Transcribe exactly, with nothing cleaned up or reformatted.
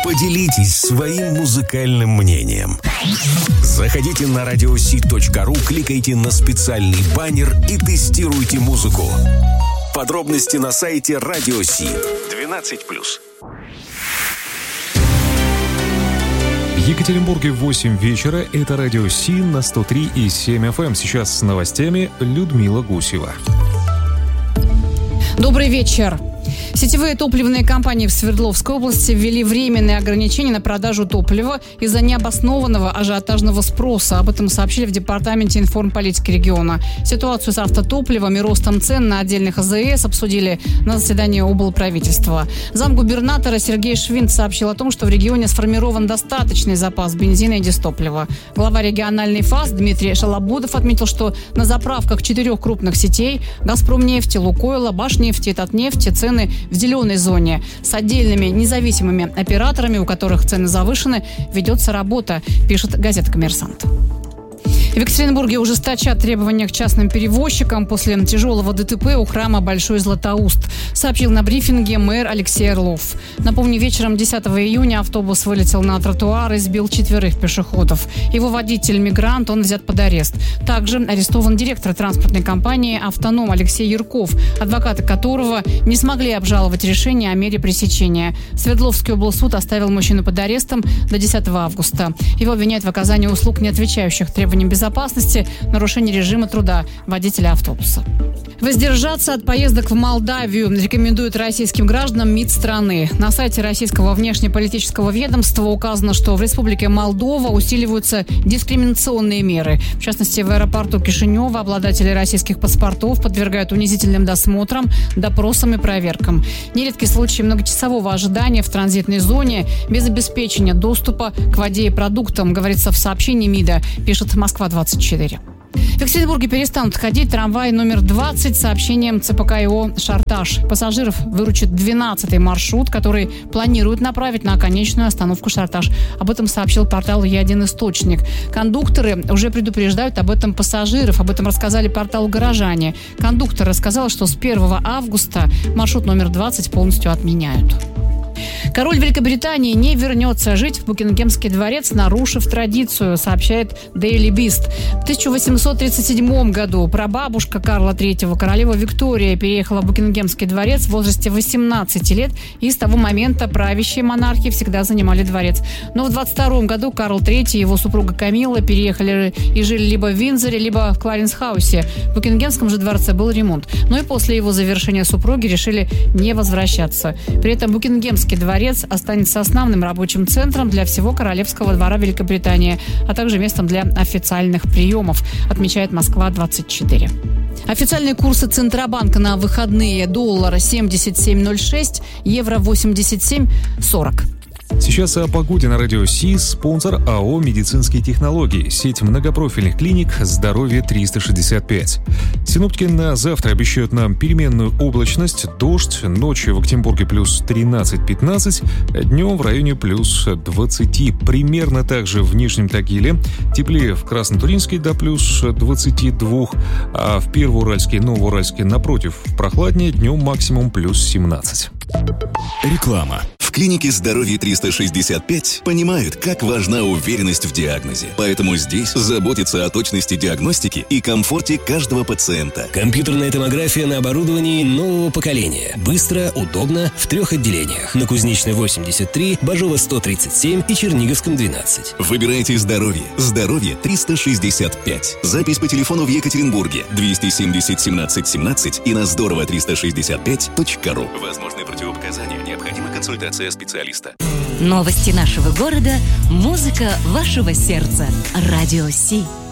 Поделитесь своим музыкальным мнением. Заходите на радиоси точка ру, кликайте на специальный баннер и тестируйте музыку. Подробности на сайте Радиоси. двенадцать плюс. В Екатеринбурге в восемь вечера. Это Радио Си на сто три и семь эф эм. Сейчас с новостями Людмила Гусева. Добрый вечер. Сетевые топливные компании в Свердловской области ввели временные ограничения на продажу топлива из-за необоснованного ажиотажного спроса. Об этом сообщили в Департаменте информполитики региона. Ситуацию с автотопливом и ростом цен на отдельных а зэ эс обсудили на заседании облправительства. Замгубернатора Сергей Швинт сообщил о том, что в регионе сформирован достаточный запас бензина и дистоплива. Глава региональной ФАС Дмитрий Шалабудов отметил, что на заправках четырех крупных сетей «Газпромнефти», «Лукойла», «Башнефти» и «Татнефти» цены в зеленой зоне. С отдельными независимыми операторами, у которых цены завышены, ведется работа, пишет газета «Коммерсант». В Екатеринбурге ужесточат требования к частным перевозчикам после тяжелого дэ тэ пэ у храма Большой Златоуст, сообщил на брифинге мэр Алексей Орлов. Напомню, вечером десятого июня автобус вылетел на тротуар и сбил четверых пешеходов. Его водитель мигрант, он взят под арест. Также арестован директор транспортной компании «Автоном» Алексей Юрков, адвокаты которого не смогли обжаловать решение о мере пресечения. Свердловский облсуд оставил мужчину под арестом до десятого августа. Его обвиняют в оказании услуг, не отвечающих требованиям безопасности, безопасности, нарушение режима труда водителя автобуса. Воздержаться от поездок в Молдавию рекомендует российским гражданам МИД страны. На сайте российского внешнеполитического ведомства указано, что в Республике Молдова усиливаются дискриминационные меры. В частности, в аэропорту Кишинева обладатели российских паспортов подвергают унизительным досмотрам, допросам и проверкам. Нередки случаи многочасового ожидания в транзитной зоне без обеспечения доступа к воде и продуктам, говорится в сообщении МИДа, пишет Москва двадцать четыре. В Екатеринбурге перестанут ходить трамваи номер двадцать с сообщением цэ пэ ка и о «Шартаж». Пассажиров выручит двенадцатый маршрут, который планируют направить на конечную остановку «Шартаж». Об этом сообщил портал «Я один источник». Кондукторы уже предупреждают об этом пассажиров. Об этом рассказали порталу «Горожане». Кондуктор рассказал, что с первого августа маршрут номер двадцать полностью отменяют. Король Великобритании не вернется жить в Букингемский дворец, нарушив традицию, сообщает Daily Beast. В тысяча восемьсот тридцать седьмом году прабабушка Карла третьего, королева Виктория, переехала в Букингемский дворец в возрасте восемнадцати лет, и с того момента правящие монархи всегда занимали дворец. Но в двадцать втором году Карл третий и его супруга Камилла переехали и жили либо в Виндзоре, либо в Кларенс-хаусе. В Букингемском же дворце был ремонт. Но и после его завершения супруги решили не возвращаться. При этом Букингемский дворец останется основным рабочим центром для всего королевского двора Великобритании, а также местом для официальных приемов, отмечает Москва двадцать четыре. Официальные курсы Центробанка на выходные: доллар семьдесят семь ноль шесть, евро восемьдесят семь сорок. Сейчас о погоде на Радио Си. Спонсор АО «Медицинские технологии». Сеть многопрофильных клиник «Здоровье триста шестьдесят пять». Синоптики на завтра обещают нам переменную облачность, дождь. Ночью в Екатеринбурге плюс тринадцать-пятнадцать, днем в районе плюс двадцать. Примерно так же в Нижнем Тагиле. Теплее в Краснотуринске до плюс двадцать два, а в Первоуральске и Новоуральске, напротив, прохладнее, днем максимум плюс семнадцать. Реклама. В клинике «Здоровье триста шестьдесят пять» понимают, как важна уверенность в диагнозе. Поэтому здесь заботятся о точности диагностики и комфорте каждого пациента. Компьютерная томография на оборудовании нового поколения. Быстро, удобно, в трех отделениях. На Кузнечной восемьдесят три, Бажова сто тридцать семь и Черниговском двенадцать. Выбирайте «Здоровье». «Здоровье триста шестьдесят пять». Запись по телефону в Екатеринбурге двести семьдесят семнадцать семнадцать и на здорово триста шестьдесят пять точка ру. Возможны противопоказания. Необходима консультация специалиста. Новости нашего города. Музыка вашего сердца. Радио Си.